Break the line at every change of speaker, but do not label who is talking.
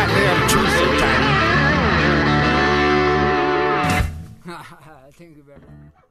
back here on Tuesday time.
Thank you very much.